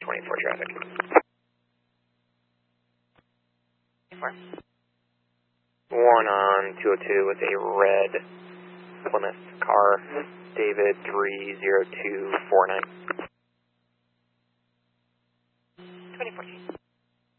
24 traffic. 24. One on 202 with a red Plymouth car, David 30249. 24.